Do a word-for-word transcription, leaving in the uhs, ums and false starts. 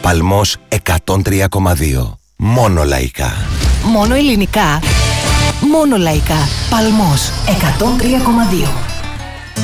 Παλμός εκατόν τρία κόμμα δύο. Μόνο λαϊκά. Μόνο ελληνικά. Μόνο λαϊκά. Παλμός εκατόν τρία κόμμα δύο.